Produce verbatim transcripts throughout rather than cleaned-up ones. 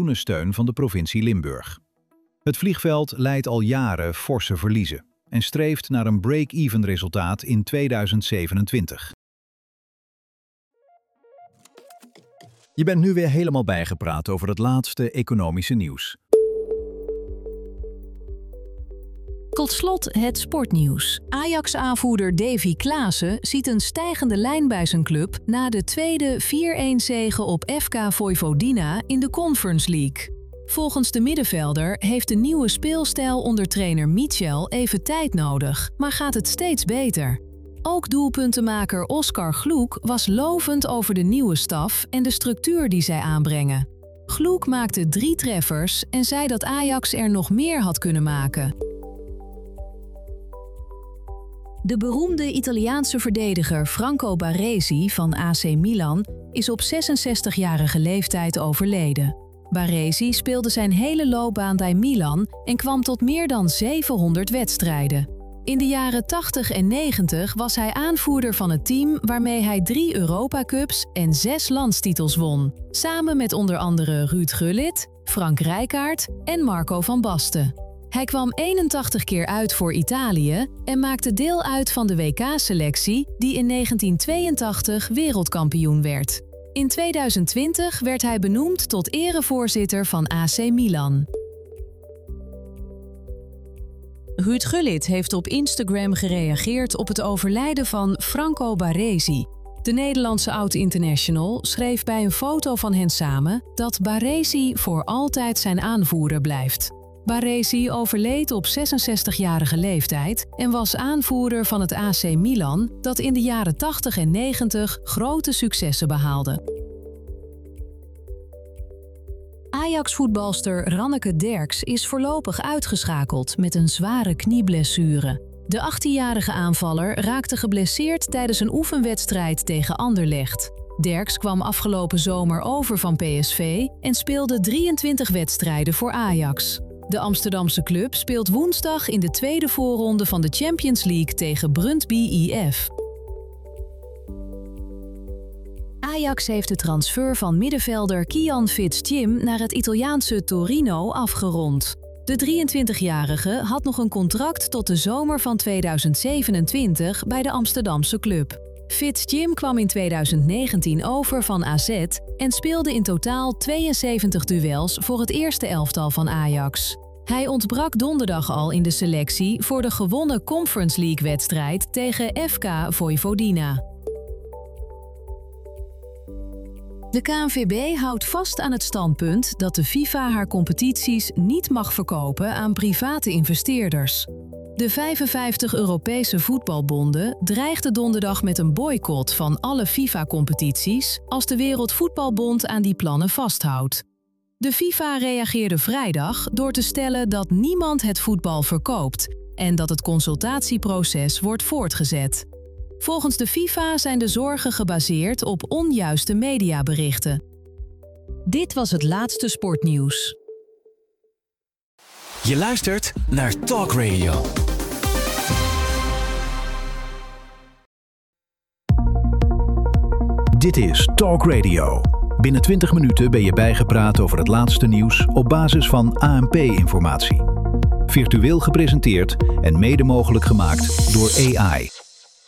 miljoenen steun van de provincie Limburg. Het vliegveld lijdt al jaren forse verliezen en streeft naar een break-even resultaat in tweeduizend zevenentwintig. Je bent nu weer helemaal bijgepraat over het laatste economische nieuws. Tot slot het sportnieuws. Ajax-aanvoerder Davy Klaassen ziet een stijgende lijn bij zijn club na de tweede vier-een zege op F K Vojvodina in de Conference League. Volgens de middenvelder heeft de nieuwe speelstijl onder trainer Michel even tijd nodig, maar gaat het steeds beter. Ook doelpuntenmaker Oskar Gloek was lovend over de nieuwe staf en de structuur die zij aanbrengen. Gloek maakte drie treffers en zei dat Ajax er nog meer had kunnen maken. De beroemde Italiaanse verdediger Franco Baresi van A C Milan is op zesenzestigjarige leeftijd overleden. Baresi speelde zijn hele loopbaan bij Milan en kwam tot meer dan zevenhonderd wedstrijden. In de jaren tachtig en negentig was hij aanvoerder van het team waarmee hij drie Europa Cups en zes landstitels won, samen met onder andere Ruud Gullit, Frank Rijkaard en Marco van Basten. Hij kwam eenentachtig keer uit voor Italië en maakte deel uit van de W K-selectie die in negentien tweeëntachtig wereldkampioen werd. In tweeduizend twintig werd hij benoemd tot erevoorzitter van A C Milan. Ruud Gullit heeft op Instagram gereageerd op het overlijden van Franco Baresi. De Nederlandse oud-international schreef bij een foto van hen samen dat Baresi voor altijd zijn aanvoerder blijft. Baresi overleed op zesenzestigjarige leeftijd en was aanvoerder van het A C Milan dat in de jaren tachtig en negentig grote successen behaalde. Ajax-voetbalster Ranneke Derks is voorlopig uitgeschakeld met een zware knieblessure. De achttienjarige aanvaller raakte geblesseerd tijdens een oefenwedstrijd tegen Anderlecht. Derks kwam afgelopen zomer over van P S V en speelde drieëntwintig wedstrijden voor Ajax. De Amsterdamse club speelt woensdag in de tweede voorronde van de Champions League tegen Brøndby I F. Ajax heeft de transfer van middenvelder Kian Fitz-Jim naar het Italiaanse Torino afgerond. De drieëntwintigjarige had nog een contract tot de zomer van tweeduizend zevenentwintig bij de Amsterdamse club. Fitz-Jim kwam in tweeduizend negentien over van A Z en speelde in totaal tweeënzeventig duels voor het eerste elftal van Ajax. Hij ontbrak donderdag al in de selectie voor de gewonnen Conference League-wedstrijd tegen F K Vojvodina. De K N V B houdt vast aan het standpunt dat de FIFA haar competities niet mag verkopen aan private investeerders. De vijfenvijftig Europese voetbalbonden dreigden donderdag met een boycott van alle FIFA-competities als de Wereldvoetbalbond aan die plannen vasthoudt. De FIFA reageerde vrijdag door te stellen dat niemand het voetbal verkoopt en dat het consultatieproces wordt voortgezet. Volgens de FIFA zijn de zorgen gebaseerd op onjuiste mediaberichten. Dit was het laatste sportnieuws. Je luistert naar Talk Radio. Dit is Talk Radio. Binnen twintig minuten ben je bijgepraat over het laatste nieuws op basis van A N P-informatie. Virtueel gepresenteerd en mede mogelijk gemaakt door A I.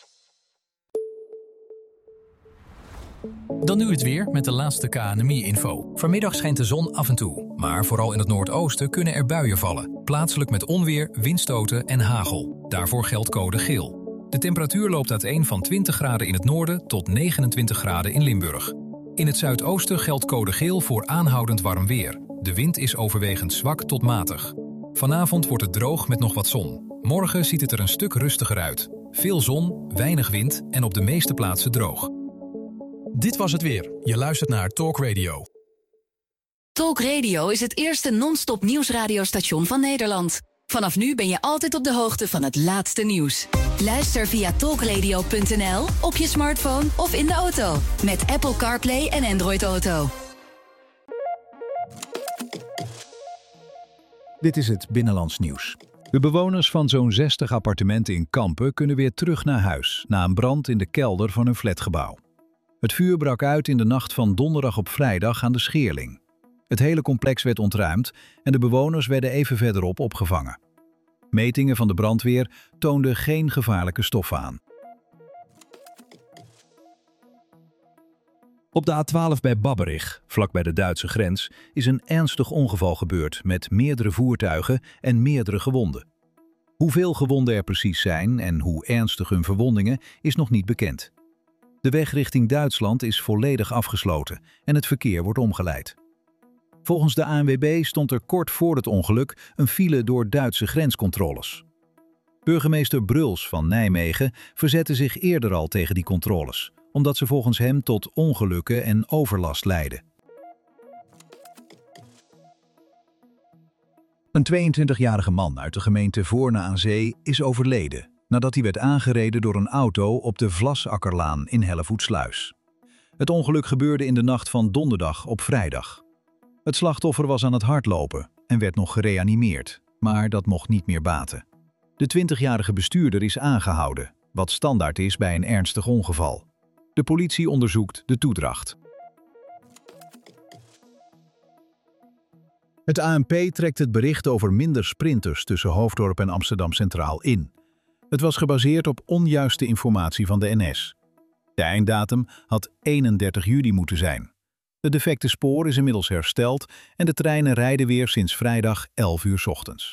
Dan nu het weer met de laatste K N M I-info. Vanmiddag schijnt de zon af en toe, maar vooral in het noordoosten kunnen er buien vallen. Plaatselijk met onweer, windstoten en hagel. Daarvoor geldt code geel. De temperatuur loopt uiteen van twintig graden in het noorden tot negenentwintig graden in Limburg. In het zuidoosten geldt code geel voor aanhoudend warm weer. De wind is overwegend zwak tot matig. Vanavond wordt het droog met nog wat zon. Morgen ziet het er een stuk rustiger uit. Veel zon, weinig wind en op de meeste plaatsen droog. Dit was het weer. Je luistert naar Talk Radio. Talk Radio is het eerste non-stop nieuwsradiostation van Nederland. Vanaf nu ben je altijd op de hoogte van het laatste nieuws. Luister via talkradio punt n l, op je smartphone of in de auto. Met Apple CarPlay en Android Auto. Dit is het Binnenlands Nieuws. De bewoners van zo'n zestig appartementen in Kampen kunnen weer terug naar huis na een brand in de kelder van hun flatgebouw. Het vuur brak uit in de nacht van donderdag op vrijdag aan de Scheerling. Het hele complex werd ontruimd en de bewoners werden even verderop opgevangen. Metingen van de brandweer toonden geen gevaarlijke stoffen aan. Op de A twaalf bij Babberich, vlakbij de Duitse grens, is een ernstig ongeval gebeurd met meerdere voertuigen en meerdere gewonden. Hoeveel gewonden er precies zijn en hoe ernstig hun verwondingen is nog niet bekend. De weg richting Duitsland is volledig afgesloten en het verkeer wordt omgeleid. Volgens de A N W B stond er kort voor het ongeluk een file door Duitse grenscontroles. Burgemeester Bruls van Nijmegen verzette zich eerder al tegen die controles, omdat ze volgens hem tot ongelukken en overlast leidden. Een tweeëntwintigjarige man uit de gemeente Voorne aan Zee is overleden nadat hij werd aangereden door een auto op de Vlasakkerlaan in Hellevoetsluis. Het ongeluk gebeurde in de nacht van donderdag op vrijdag. Het slachtoffer was aan het hardlopen en werd nog gereanimeerd, maar dat mocht niet meer baten. De twintigjarige bestuurder is aangehouden, wat standaard is bij een ernstig ongeval. De politie onderzoekt de toedracht. Het A N P trekt het bericht over minder sprinters tussen Hoofddorp en Amsterdam Centraal in. Het was gebaseerd op onjuiste informatie van de N S. De einddatum had eenendertig juli moeten zijn. Het defecte spoor is inmiddels hersteld en de treinen rijden weer sinds vrijdag elf uur 's ochtends.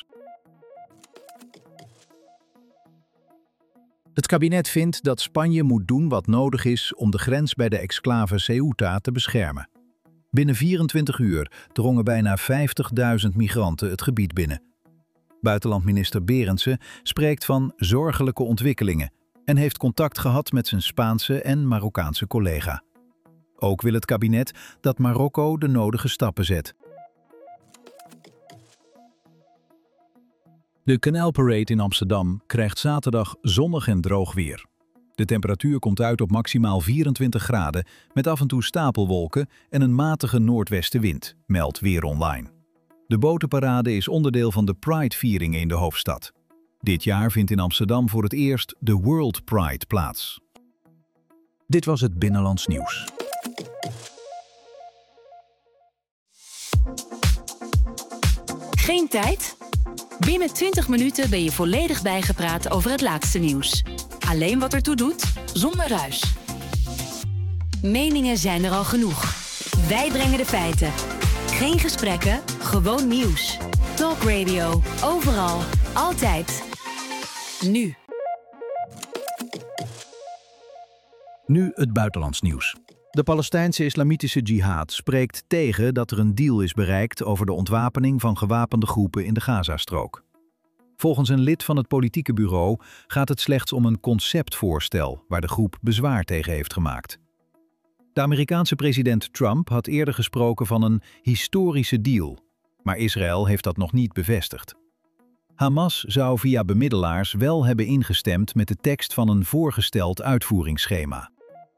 Het kabinet vindt dat Spanje moet doen wat nodig is om de grens bij de exclave Ceuta te beschermen. Binnen vierentwintig uur drongen bijna vijftigduizend migranten het gebied binnen. Buitenlandminister Berendsen spreekt van zorgelijke ontwikkelingen en heeft contact gehad met zijn Spaanse en Marokkaanse collega. Ook wil het kabinet dat Marokko de nodige stappen zet. De Kanaalparade in Amsterdam krijgt zaterdag zonnig en droog weer. De temperatuur komt uit op maximaal vierentwintig graden met af en toe stapelwolken en een matige noordwestenwind, meldt Weer Online. De botenparade is onderdeel van de Pride-vieringen in de hoofdstad. Dit jaar vindt in Amsterdam voor het eerst de World Pride plaats. Dit was het Binnenlands Nieuws. Geen tijd? Binnen twintig minuten ben je volledig bijgepraat over het laatste nieuws. Alleen wat ertoe doet, zonder ruis. Meningen zijn er al genoeg. Wij brengen de feiten. Geen gesprekken, gewoon nieuws. Talk Radio, overal, altijd. Nu. Nu het buitenlands nieuws. De Palestijnse islamitische jihad spreekt tegen dat er een deal is bereikt over de ontwapening van gewapende groepen in de Gazastrook. Volgens een lid van het politieke bureau gaat het slechts om een conceptvoorstel waar de groep bezwaar tegen heeft gemaakt. De Amerikaanse president Trump had eerder gesproken van een historische deal, maar Israël heeft dat nog niet bevestigd. Hamas zou via bemiddelaars wel hebben ingestemd met de tekst van een voorgesteld uitvoeringsschema.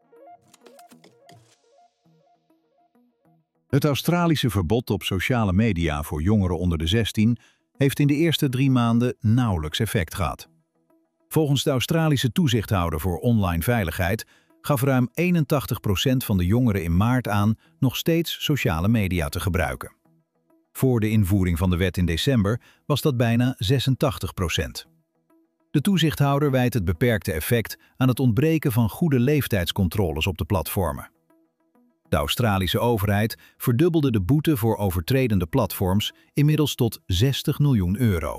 Het Australische verbod op sociale media voor jongeren onder de zestien heeft in de eerste drie maanden nauwelijks effect gehad. Volgens de Australische toezichthouder voor online veiligheid gaf ruim eenentachtig procent van de jongeren in maart aan nog steeds sociale media te gebruiken. Voor de invoering van de wet in december was dat bijna zesentachtig procent. De toezichthouder wijt het beperkte effect aan het ontbreken van goede leeftijdscontroles op de platformen. De Australische overheid verdubbelde de boete voor overtredende platforms inmiddels tot zestig miljoen euro.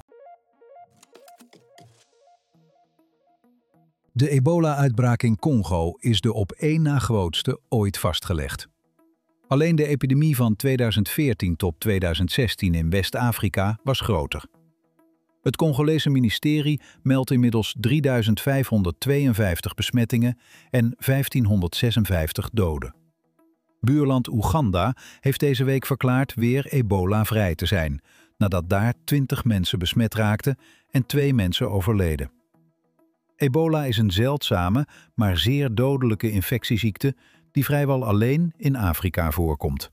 De ebola-uitbraak in Congo is de op één na grootste ooit vastgelegd. Alleen de epidemie van tweeduizend veertien tot tweeduizend zestien in West-Afrika was groter. Het Congolese ministerie meldt inmiddels drieduizend vijfhonderdtweeënvijftig besmettingen en vijftienhonderdzesenvijftig doden. Buurland Oeganda heeft deze week verklaard weer ebola-vrij te zijn, nadat daar twintig mensen besmet raakten en twee mensen overleden. Ebola is een zeldzame, maar zeer dodelijke infectieziekte die vrijwel alleen in Afrika voorkomt.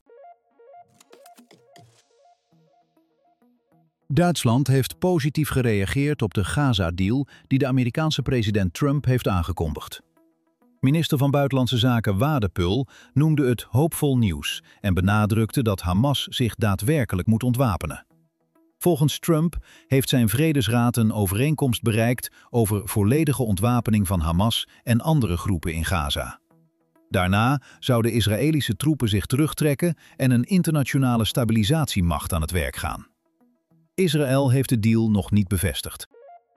Duitsland heeft positief gereageerd op de Gaza-deal die de Amerikaanse president Trump heeft aangekondigd. Minister van Buitenlandse Zaken Wadepul noemde het hoopvol nieuws en benadrukte dat Hamas zich daadwerkelijk moet ontwapenen. Volgens Trump heeft zijn Vredesraad een overeenkomst bereikt over volledige ontwapening van Hamas en andere groepen in Gaza. Daarna zouden Israëlische troepen zich terugtrekken en een internationale stabilisatiemacht aan het werk gaan. Israël heeft de deal nog niet bevestigd.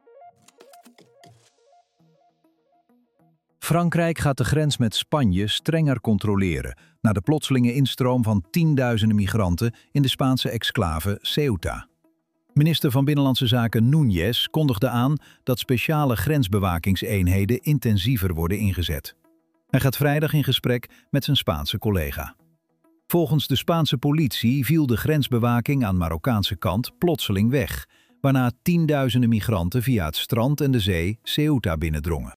Frankrijk gaat de grens met Spanje strenger controleren na de plotselinge instroom van tienduizenden migranten in de Spaanse exclave Ceuta. Minister van Binnenlandse Zaken Núñez kondigde aan dat speciale grensbewakingseenheden intensiever worden ingezet. Hij gaat vrijdag in gesprek met zijn Spaanse collega. Volgens de Spaanse politie viel de grensbewaking aan Marokkaanse kant plotseling weg, waarna tienduizenden migranten via het strand en de zee Ceuta binnendrongen.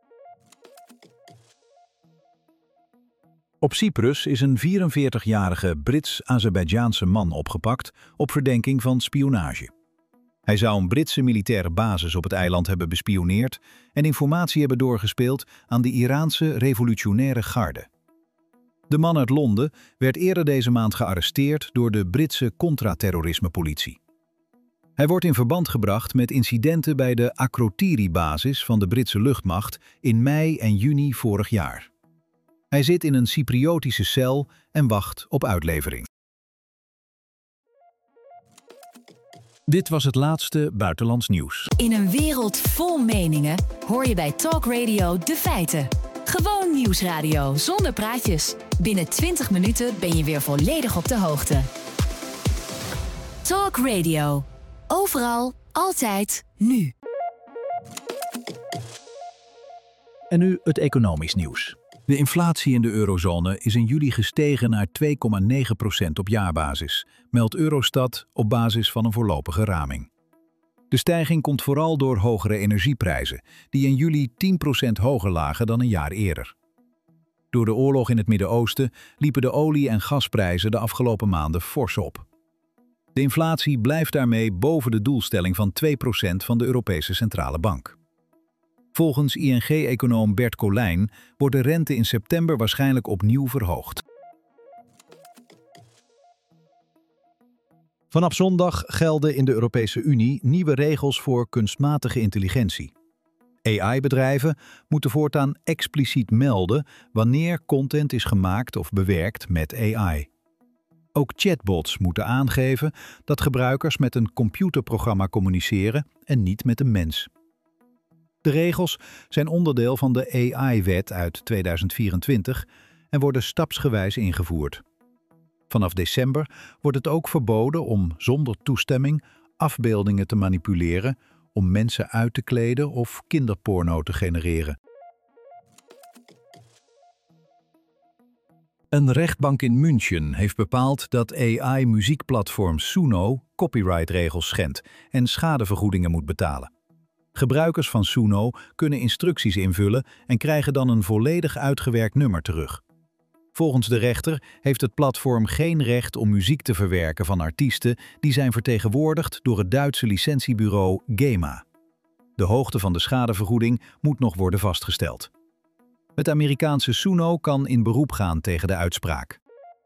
Op Cyprus is een vierenveertigjarige Brits-Azerbeidjaanse man opgepakt op verdenking van spionage. Hij zou een Britse militaire basis op het eiland hebben bespioneerd en informatie hebben doorgespeeld aan de Iraanse revolutionaire garde. De man uit Londen werd eerder deze maand gearresteerd door de Britse contra-terrorisme-politie. Hij wordt in verband gebracht met incidenten bij de Akrotiri-basis van de Britse luchtmacht in mei en juni vorig jaar. Hij zit in een Cypriotische cel en wacht op uitlevering. Dit was het laatste buitenlands nieuws. In een wereld vol meningen hoor je bij Talk Radio de feiten. Gewoon nieuwsradio zonder praatjes. Binnen twintig minuten ben je weer volledig op de hoogte. Talk Radio. Overal, altijd, nu. En nu het economisch nieuws. De inflatie in de eurozone is in juli gestegen naar twee komma negen procent op jaarbasis, meldt Eurostat op basis van een voorlopige raming. De stijging komt vooral door hogere energieprijzen, die in juli tien procent hoger lagen dan een jaar eerder. Door de oorlog in het Midden-Oosten liepen de olie- en gasprijzen de afgelopen maanden fors op. De inflatie blijft daarmee boven de doelstelling van twee procent van de Europese Centrale Bank. Volgens I N G-econoom Bert Colijn wordt de rente in september waarschijnlijk opnieuw verhoogd. Vanaf zondag gelden in de Europese Unie nieuwe regels voor kunstmatige intelligentie. A I-bedrijven moeten voortaan expliciet melden wanneer content is gemaakt of bewerkt met A I. Ook chatbots moeten aangeven dat gebruikers met een computerprogramma communiceren en niet met een mens. De regels zijn onderdeel van de A I-wet uit tweeduizend vierentwintig en worden stapsgewijs ingevoerd. Vanaf december wordt het ook verboden om zonder toestemming afbeeldingen te manipuleren, om mensen uit te kleden of kinderporno te genereren. Een rechtbank in München heeft bepaald dat A I-muziekplatform Suno copyrightregels schendt en schadevergoedingen moet betalen. Gebruikers van Suno kunnen instructies invullen en krijgen dan een volledig uitgewerkt nummer terug. Volgens de rechter heeft het platform geen recht om muziek te verwerken van artiesten die zijn vertegenwoordigd door het Duitse licentiebureau GEMA. De hoogte van de schadevergoeding moet nog worden vastgesteld. Het Amerikaanse Suno kan in beroep gaan tegen de uitspraak.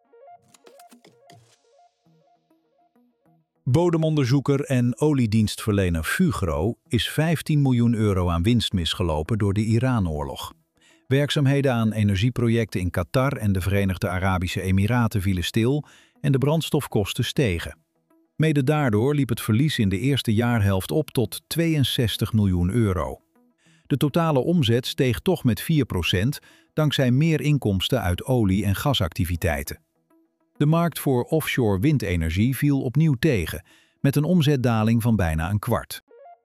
Bodemonderzoeker en oliedienstverlener Fugro is vijftien miljoen euro aan winst misgelopen door de Iran-oorlog. Werkzaamheden aan energieprojecten in Qatar en de Verenigde Arabische Emiraten vielen stil en de brandstofkosten stegen. Mede daardoor liep het verlies in de eerste jaarhelft op tot tweeënzestig miljoen euro. De totale omzet steeg toch met vier procent dankzij meer inkomsten uit olie- en gasactiviteiten. De markt voor offshore windenergie viel opnieuw tegen, met een omzetdaling van bijna een kwart.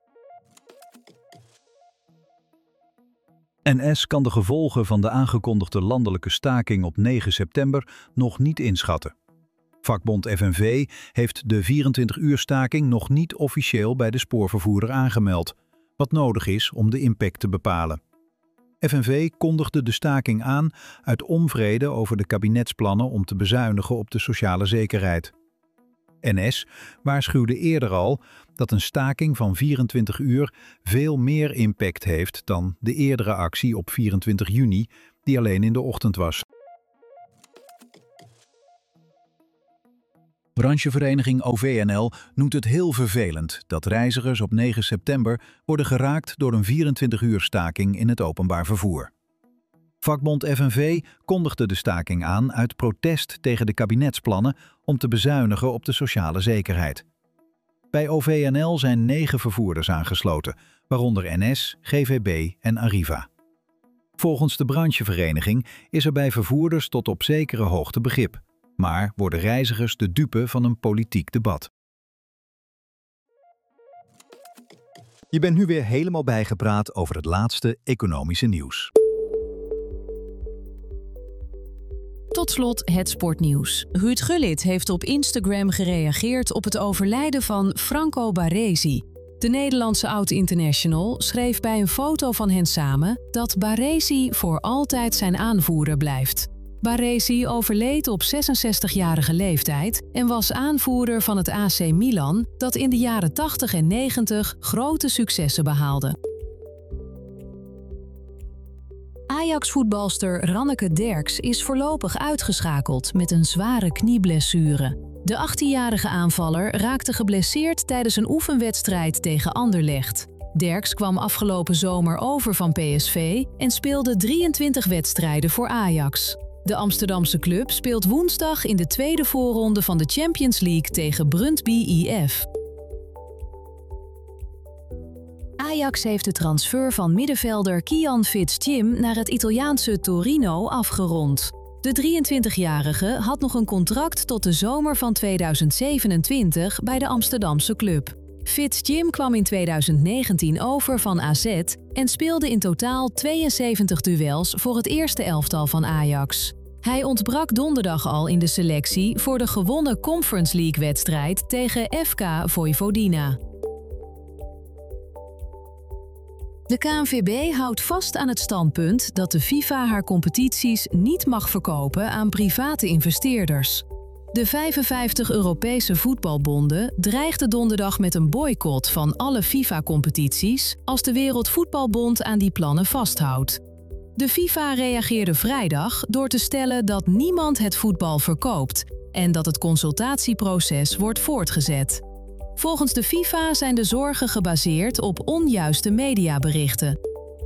N S kan de gevolgen van de aangekondigde landelijke staking op negen september nog niet inschatten. Vakbond F N V heeft de vierentwintig uur staking nog niet officieel bij de spoorvervoerder aangemeld, wat nodig is om de impact te bepalen. F N V kondigde de staking aan uit onvrede over de kabinetsplannen om te bezuinigen op de sociale zekerheid. N S waarschuwde eerder al dat een staking van vierentwintig uur veel meer impact heeft dan de eerdere actie op vierentwintig juni, die alleen in de ochtend was. Branchevereniging O V N L noemt het heel vervelend dat reizigers op negen september worden geraakt door een vierentwintig uur staking in het openbaar vervoer. Vakbond F N V kondigde de staking aan uit protest tegen de kabinetsplannen om te bezuinigen op de sociale zekerheid. Bij O V N L zijn negen vervoerders aangesloten, waaronder N S, G V B en Arriva. Volgens de branchevereniging is er bij vervoerders tot op zekere hoogte begrip, maar worden reizigers de dupe van een politiek debat. Je bent nu weer helemaal bijgepraat over het laatste economische nieuws. Tot slot het sportnieuws. Ruud Gullit heeft op Instagram gereageerd op het overlijden van Franco Baresi. De Nederlandse oud-international schreef bij een foto van hen samen dat Baresi voor altijd zijn aanvoerder blijft. Baresi overleed op zesenzestigjarige leeftijd en was aanvoerder van het A C Milan, dat in de jaren tachtig en negentig grote successen behaalde. Ajax-voetbalster Ranneke Derks is voorlopig uitgeschakeld met een zware knieblessure. De achttienjarige aanvaller raakte geblesseerd tijdens een oefenwedstrijd tegen Anderlecht. Derks kwam afgelopen zomer over van P S V en speelde drieëntwintig wedstrijden voor Ajax. De Amsterdamse club speelt woensdag in de tweede voorronde van de Champions League tegen Brøndby I F. Ajax heeft de transfer van middenvelder Kian Fitz-Jim naar het Italiaanse Torino afgerond. De drieëntwintigjarige had nog een contract tot de zomer van tweeduizend zevenentwintig bij de Amsterdamse club. Fitz-Jim kwam in tweeduizend negentien over van A Z en speelde in totaal tweeënzeventig duels voor het eerste elftal van Ajax. Hij ontbrak donderdag al in de selectie voor de gewonnen Conference League-wedstrijd tegen F K Vojvodina. De K N V B houdt vast aan het standpunt dat de FIFA haar competities niet mag verkopen aan private investeerders. De vijfenvijftig Europese voetbalbonden dreigden donderdag met een boycott van alle FIFA-competities als de Wereldvoetbalbond aan die plannen vasthoudt. De FIFA reageerde vrijdag door te stellen dat niemand het voetbal verkoopt en dat het consultatieproces wordt voortgezet. Volgens de FIFA zijn de zorgen gebaseerd op onjuiste mediaberichten.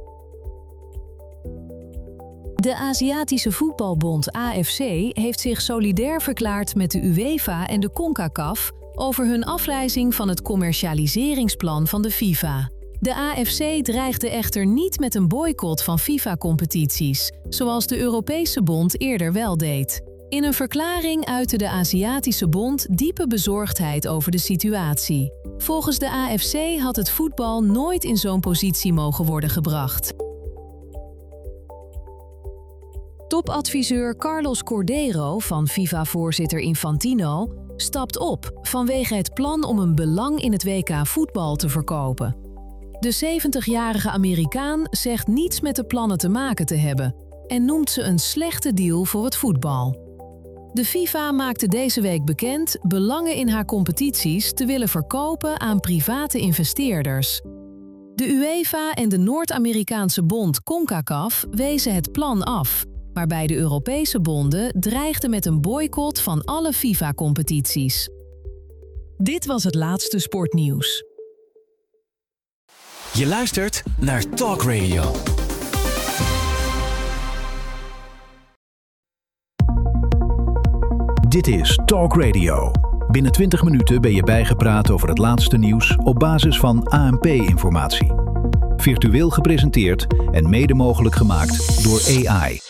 De Aziatische Voetbalbond A F C heeft zich solidair verklaard met de UEFA en de CONCACAF over hun afwijzing van het commercialiseringsplan van de FIFA. De A F C dreigde echter niet met een boycott van FIFA-competities, zoals de Europese bond eerder wel deed. In een verklaring uitte de Aziatische Bond diepe bezorgdheid over de situatie. Volgens de A F C had het voetbal nooit in zo'n positie mogen worden gebracht. Topadviseur Carlos Cordeiro van FIFA-voorzitter Infantino stapt op vanwege het plan om een belang in het W K voetbal te verkopen. De zeventigjarige Amerikaan zegt niets met de plannen te maken te hebben en noemt ze een slechte deal voor het voetbal. De FIFA maakte deze week bekend belangen in haar competities te willen verkopen aan private investeerders. De UEFA en de Noord-Amerikaanse bond CONCACAF wezen het plan af, waarbij de Europese bonden dreigden met een boycott van alle FIFA-competities. Dit was het laatste sportnieuws. Je luistert naar Talk Radio. Dit is Talk Radio. Binnen twintig minuten ben je bijgepraat over het laatste nieuws op basis van A N P-informatie. Virtueel gepresenteerd en mede mogelijk gemaakt door A I.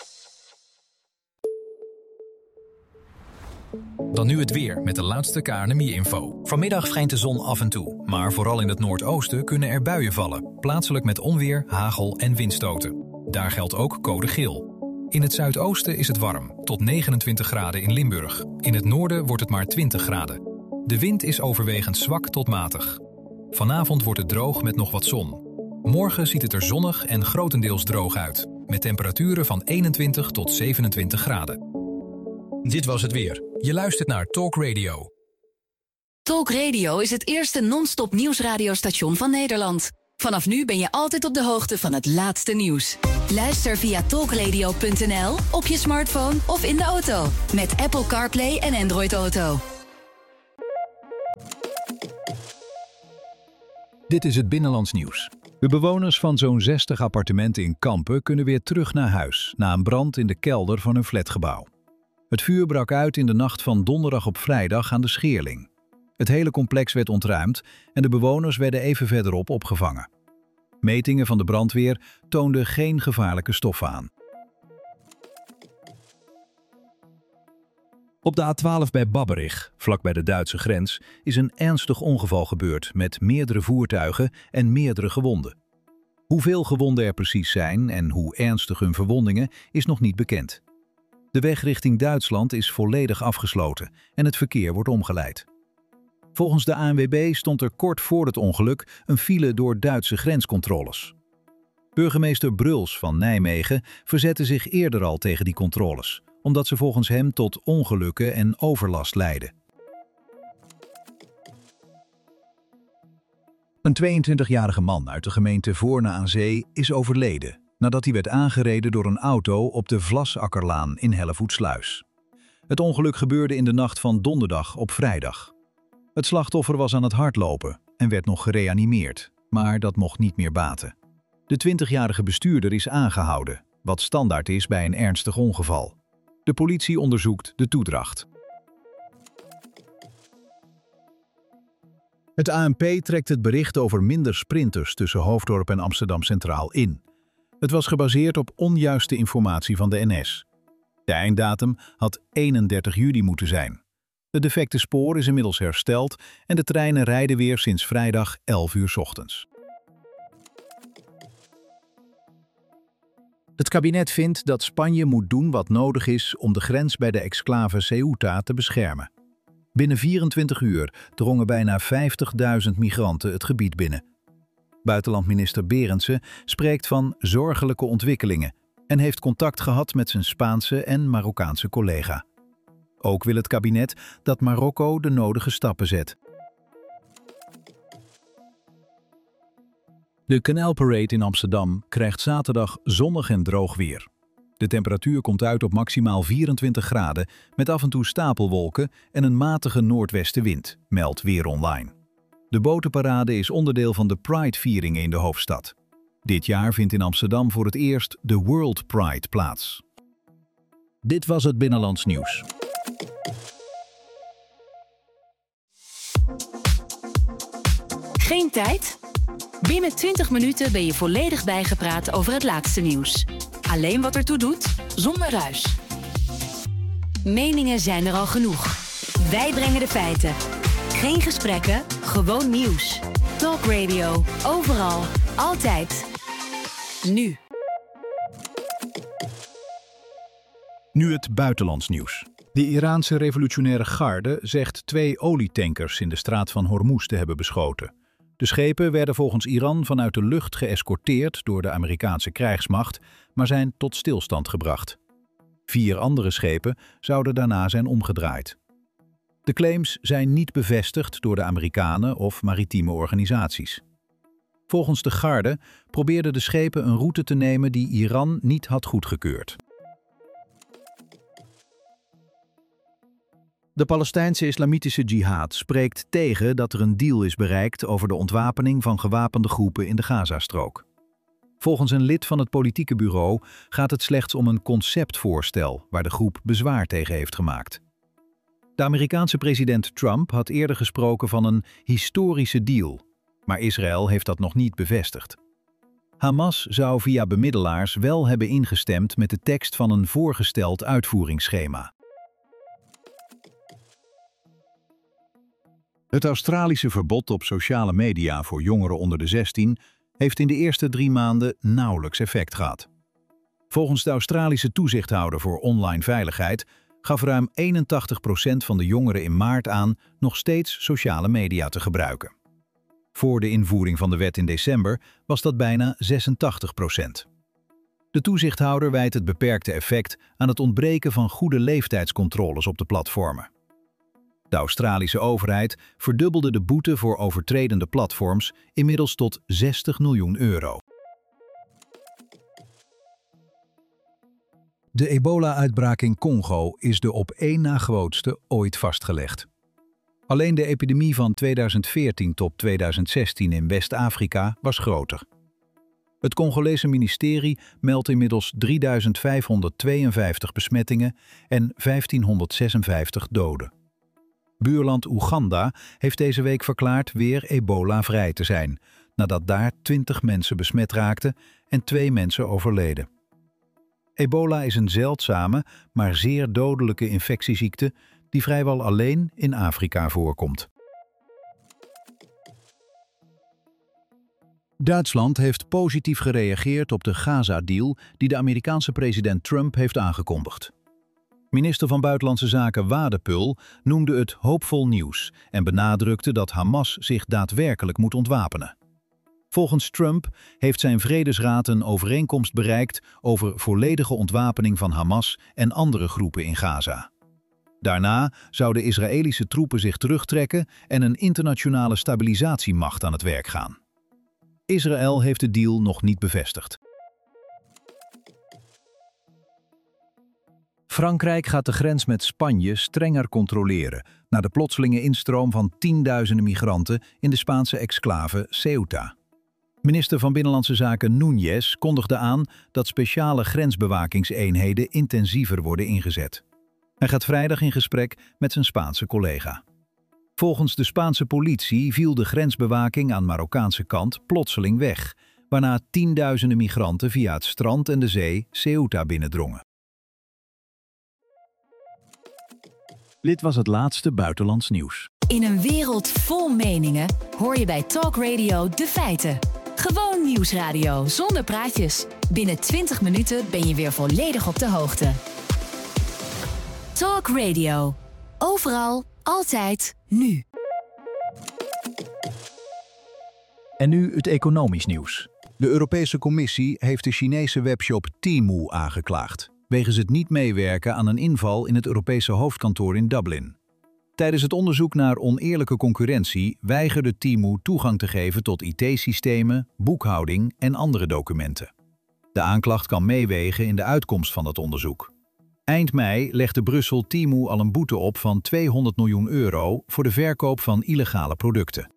Dan nu het weer met de laatste K N M I-info. Vanmiddag schijnt de zon af en toe, maar vooral in het noordoosten kunnen er buien vallen. Plaatselijk met onweer, hagel en windstoten. Daar geldt ook code geel. In het zuidoosten is het warm, tot negenentwintig graden in Limburg. In het noorden wordt het maar twintig graden. De wind is overwegend zwak tot matig. Vanavond wordt het droog met nog wat zon. Morgen ziet het er zonnig en grotendeels droog uit, met temperaturen van eenentwintig tot zevenentwintig graden. Dit was het weer. Je luistert naar Talk Radio. Talk Radio is het eerste non-stop nieuwsradiostation van Nederland. Vanaf nu ben je altijd op de hoogte van het laatste nieuws. Luister via talkradio punt n l, op je smartphone of in de auto. Met Apple CarPlay en Android Auto. Dit is het Binnenlands Nieuws. De bewoners van zo'n zestig appartementen in Kampen kunnen weer terug naar huis na een brand in de kelder van hun flatgebouw. Het vuur brak uit in de nacht van donderdag op vrijdag aan de Scheerling. Het hele complex werd ontruimd en de bewoners werden even verderop opgevangen. Metingen van de brandweer toonden geen gevaarlijke stoffen aan. Op de A twaalf bij Babberich, vlakbij de Duitse grens, is een ernstig ongeval gebeurd met meerdere voertuigen en meerdere gewonden. Hoeveel gewonden er precies zijn en hoe ernstig hun verwondingen is nog niet bekend. De weg richting Duitsland is volledig afgesloten en het verkeer wordt omgeleid. Volgens de A N W B stond er kort voor het ongeluk een file door Duitse grenscontroles. Burgemeester Bruls van Nijmegen verzette zich eerder al tegen die controles, omdat ze volgens hem tot ongelukken en overlast leiden. Een tweeëntwintigjarige man uit de gemeente Voorne aan Zee is overleden nadat hij werd aangereden door een auto op de Vlasakkerlaan in Hellevoetsluis. Het ongeluk gebeurde in de nacht van donderdag op vrijdag. Het slachtoffer was aan het hardlopen en werd nog gereanimeerd, maar dat mocht niet meer baten. De twintigjarige bestuurder is aangehouden, wat standaard is bij een ernstig ongeval. De politie onderzoekt de toedracht. Het A N P trekt het bericht over minder sprinters tussen Hoofddorp en Amsterdam Centraal in. Het was gebaseerd op onjuiste informatie van de N S. De einddatum had eenendertig juli moeten zijn. De defecte spoor is inmiddels hersteld en de treinen rijden weer sinds vrijdag elf uur 's ochtends. Het kabinet vindt dat Spanje moet doen wat nodig is om de grens bij de exclave Ceuta te beschermen. Binnen vierentwintig uur drongen bijna vijftigduizend migranten het gebied binnen. Buitenlandminister Berendsen spreekt van zorgelijke ontwikkelingen en heeft contact gehad met zijn Spaanse en Marokkaanse collega. Ook wil het kabinet dat Marokko de nodige stappen zet. De Kanaalparade in Amsterdam krijgt zaterdag zonnig en droog weer. De temperatuur komt uit op maximaal vierentwintig graden met af en toe stapelwolken en een matige noordwestenwind, meldt Weer Online. De botenparade is onderdeel van de Pride-vieringen in de hoofdstad. Dit jaar vindt in Amsterdam voor het eerst de World Pride plaats. Dit was het Binnenlands Nieuws. Geen tijd? Binnen twintig minuten ben je volledig bijgepraat over het laatste nieuws. Alleen wat ertoe doet, zonder ruis. Meningen zijn er al genoeg. Wij brengen de feiten. Geen gesprekken, gewoon nieuws. Talk Radio, overal, altijd. Nu. Nu het buitenlands nieuws. De Iraanse revolutionaire garde zegt twee olietankers in de straat van Hormuz te hebben beschoten. De schepen werden volgens Iran vanuit de lucht geëscorteerd door de Amerikaanse krijgsmacht, maar zijn tot stilstand gebracht. Vier andere schepen zouden daarna zijn omgedraaid. De claims zijn niet bevestigd door de Amerikanen of maritieme organisaties. Volgens de garde probeerden de schepen een route te nemen die Iran niet had goedgekeurd. De Palestijnse Islamitische Jihad spreekt tegen dat er een deal is bereikt over de ontwapening van gewapende groepen in de Gazastrook. Volgens een lid van het politieke bureau gaat het slechts om een conceptvoorstel waar de groep bezwaar tegen heeft gemaakt. De Amerikaanse president Trump had eerder gesproken van een historische deal, maar Israël heeft dat nog niet bevestigd. Hamas zou via bemiddelaars wel hebben ingestemd met de tekst van een voorgesteld uitvoeringsschema. Het Australische verbod op sociale media voor jongeren onder de zestien heeft in de eerste drie maanden nauwelijks effect gehad. Volgens de Australische toezichthouder voor online veiligheid gaf ruim eenentachtig procent van de jongeren in maart aan nog steeds sociale media te gebruiken. Voor de invoering van de wet in december was dat bijna zesentachtig procent. De toezichthouder wijt het beperkte effect aan het ontbreken van goede leeftijdscontroles op de platformen. De Australische overheid verdubbelde de boete voor overtredende platforms inmiddels tot zestig miljoen euro. De ebola-uitbraak in Congo is de op één na grootste ooit vastgelegd. Alleen de epidemie van tweeduizend veertien tot tweeduizend zestien in West-Afrika was groter. Het Congolese ministerie meldt inmiddels drieduizend vijfhonderdtweeënvijftig besmettingen en vijftienhonderdzesenvijftig doden. Buurland Oeganda heeft deze week verklaard weer ebola-vrij te zijn, nadat daar twintig mensen besmet raakten en twee mensen overleden. Ebola is een zeldzame, maar zeer dodelijke infectieziekte die vrijwel alleen in Afrika voorkomt. Duitsland heeft positief gereageerd op de Gaza-deal die de Amerikaanse president Trump heeft aangekondigd. Minister van Buitenlandse Zaken Wadephul noemde het hoopvol nieuws en benadrukte dat Hamas zich daadwerkelijk moet ontwapenen. Volgens Trump heeft zijn Vredesraad een overeenkomst bereikt over volledige ontwapening van Hamas en andere groepen in Gaza. Daarna zouden Israëlische troepen zich terugtrekken en een internationale stabilisatiemacht aan het werk gaan. Israël heeft de deal nog niet bevestigd. Frankrijk gaat de grens met Spanje strenger controleren na de plotselinge instroom van tienduizenden migranten in de Spaanse exclave Ceuta. Minister van Binnenlandse Zaken Núñez kondigde aan dat speciale grensbewakingseenheden intensiever worden ingezet. Hij gaat vrijdag in gesprek met zijn Spaanse collega. Volgens de Spaanse politie viel de grensbewaking aan Marokkaanse kant plotseling weg, waarna tienduizenden migranten via het strand en de zee Ceuta binnendrongen. Dit was het laatste buitenlands nieuws. In een wereld vol meningen hoor je bij Talk Radio de feiten. Gewoon nieuwsradio zonder praatjes. Binnen twintig minuten ben je weer volledig op de hoogte. Talk Radio. Overal, altijd, nu. En nu het economisch nieuws. De Europese Commissie heeft de Chinese webshop Temu aangeklaagd, wegens het niet meewerken aan een inval in het Europese hoofdkantoor in Dublin. Tijdens het onderzoek naar oneerlijke concurrentie weigerde Temu toegang te geven tot I T-systemen, boekhouding en andere documenten. De aanklacht kan meewegen in de uitkomst van het onderzoek. Eind mei legde Brussel Temu al een boete op van tweehonderd miljoen euro voor de verkoop van illegale producten.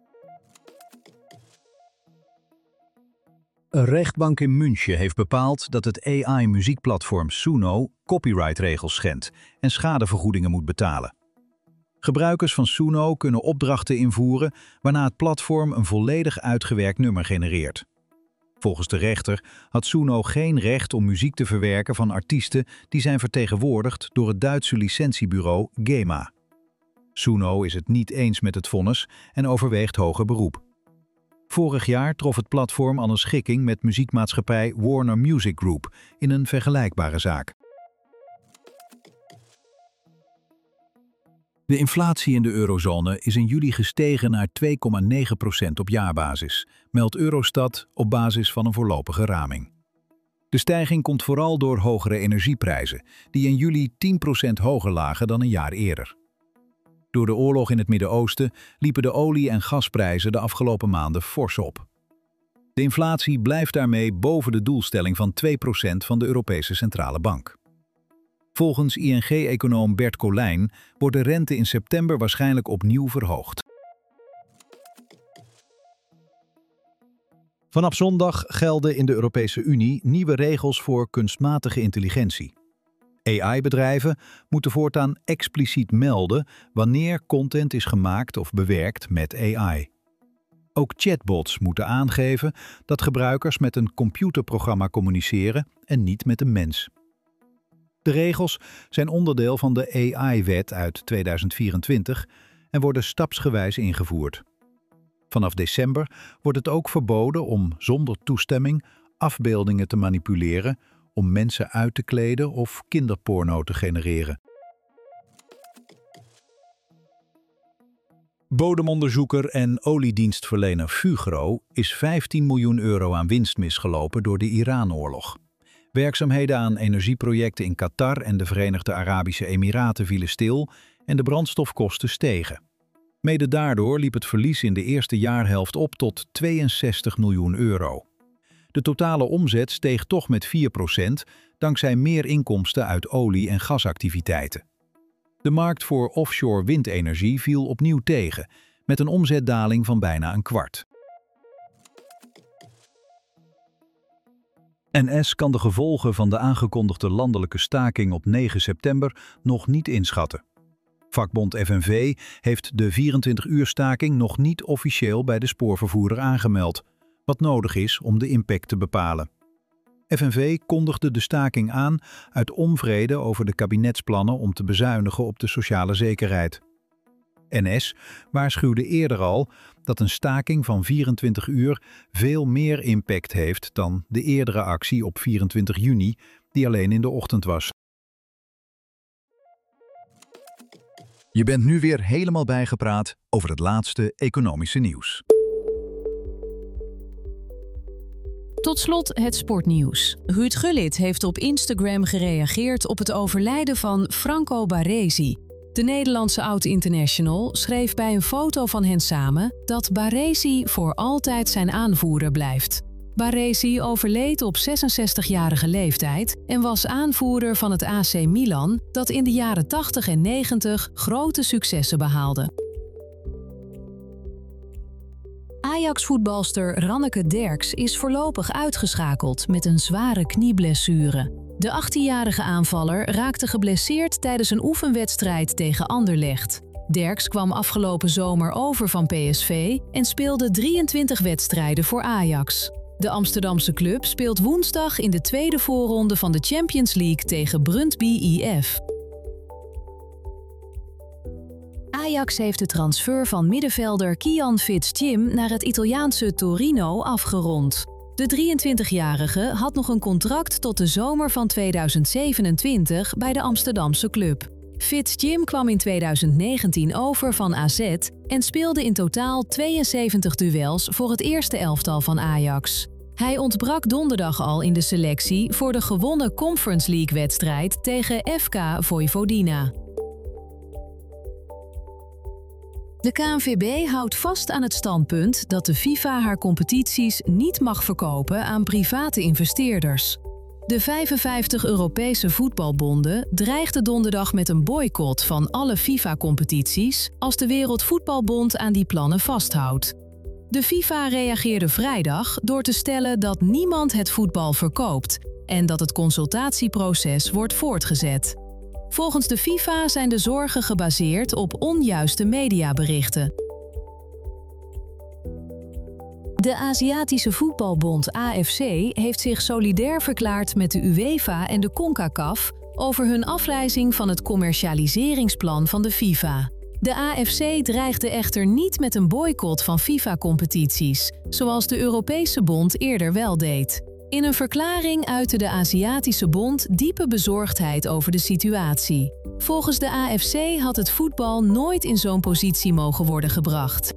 Een rechtbank in München heeft bepaald dat het A I-muziekplatform Suno copyrightregels schendt en schadevergoedingen moet betalen. Gebruikers van Suno kunnen opdrachten invoeren waarna het platform een volledig uitgewerkt nummer genereert. Volgens de rechter had Suno geen recht om muziek te verwerken van artiesten die zijn vertegenwoordigd door het Duitse licentiebureau GEMA. Suno is het niet eens met het vonnis en overweegt hoger beroep. Vorig jaar trof het platform al een schikking met muziekmaatschappij Warner Music Group in een vergelijkbare zaak. De inflatie in de eurozone is in juli gestegen naar twee komma negen procent op jaarbasis, meldt Eurostat op basis van een voorlopige raming. De stijging komt vooral door hogere energieprijzen, die in juli tien procent hoger lagen dan een jaar eerder. Door de oorlog in het Midden-Oosten liepen de olie- en gasprijzen de afgelopen maanden fors op. De inflatie blijft daarmee boven de doelstelling van twee procent van de Europese Centrale Bank. Volgens I N G-econoom Bert Colijn wordt de rente in september waarschijnlijk opnieuw verhoogd. Vanaf zondag gelden in de Europese Unie nieuwe regels voor kunstmatige intelligentie. A I-bedrijven moeten voortaan expliciet melden wanneer content is gemaakt of bewerkt met A I. Ook chatbots moeten aangeven dat gebruikers met een computerprogramma communiceren en niet met een mens. De regels zijn onderdeel van de A I-wet uit tweeduizend vierentwintig en worden stapsgewijs ingevoerd. Vanaf december wordt het ook verboden om zonder toestemming afbeeldingen te manipuleren, om mensen uit te kleden of kinderporno te genereren. Bodemonderzoeker en oliedienstverlener Fugro is vijftien miljoen euro aan winst misgelopen door de Iran-oorlog. Werkzaamheden aan energieprojecten in Qatar en de Verenigde Arabische Emiraten vielen stil en de brandstofkosten stegen. Mede daardoor liep het verlies in de eerste jaarhelft op tot tweeënzestig miljoen euro. De totale omzet steeg toch met vier procent dankzij meer inkomsten uit olie- en gasactiviteiten. De markt voor offshore windenergie viel opnieuw tegen, met een omzetdaling van bijna een kwart. N S kan de gevolgen van de aangekondigde landelijke staking op negen september nog niet inschatten. Vakbond F N V heeft de vierentwintig uur staking nog niet officieel bij de spoorvervoerder aangemeld, wat nodig is om de impact te bepalen. F N V kondigde de staking aan uit onvrede over de kabinetsplannen om te bezuinigen op de sociale zekerheid. N S waarschuwde eerder al dat een staking van vierentwintig uur veel meer impact heeft dan de eerdere actie op vierentwintig juni, die alleen in de ochtend was. Je bent nu weer helemaal bijgepraat over het laatste economische nieuws. Tot slot het sportnieuws. Ruud Gullit heeft op Instagram gereageerd op het overlijden van Franco Baresi. De Nederlandse oud-international schreef bij een foto van hen samen dat Baresi voor altijd zijn aanvoerder blijft. Baresi overleed op zesenzestigjarige leeftijd en was aanvoerder van het A C Milan, dat in de jaren tachtig en negentig grote successen behaalde. Ajax-voetbalster Ranneke Derks is voorlopig uitgeschakeld met een zware knieblessure. De achttienjarige aanvaller raakte geblesseerd tijdens een oefenwedstrijd tegen Anderlecht. Derks kwam afgelopen zomer over van P S V en speelde drieëntwintig wedstrijden voor Ajax. De Amsterdamse club speelt woensdag in de tweede voorronde van de Champions League tegen Brøndby I F. Ajax heeft de transfer van middenvelder Kian Fitz-Jim naar het Italiaanse Torino afgerond. De drieëntwintigjarige had nog een contract tot de zomer van tweeduizend zevenentwintig bij de Amsterdamse club. Fitz-Jim kwam in tweeduizend negentien over van A Z en speelde in totaal tweeënzeventig duels voor het eerste elftal van Ajax. Hij ontbrak donderdag al in de selectie voor de gewonnen Conference League-wedstrijd tegen F K Vojvodina. De K N V B houdt vast aan het standpunt dat de FIFA haar competities niet mag verkopen aan private investeerders. De vijfenvijftig Europese voetbalbonden dreigden donderdag met een boycott van alle FIFA-competities als de Wereldvoetbalbond aan die plannen vasthoudt. De FIFA reageerde vrijdag door te stellen dat niemand het voetbal verkoopt en dat het consultatieproces wordt voortgezet. Volgens de FIFA zijn de zorgen gebaseerd op onjuiste mediaberichten. De Aziatische Voetbalbond A F C heeft zich solidair verklaard met de UEFA en de CONCACAF over hun afwijzing van het commercialiseringsplan van de FIFA. De A F C dreigde echter niet met een boycott van FIFA-competities, zoals de Europese bond eerder wel deed. In een verklaring uitte de Aziatische Bond diepe bezorgdheid over de situatie. Volgens de A F C had het voetbal nooit in zo'n positie mogen worden gebracht.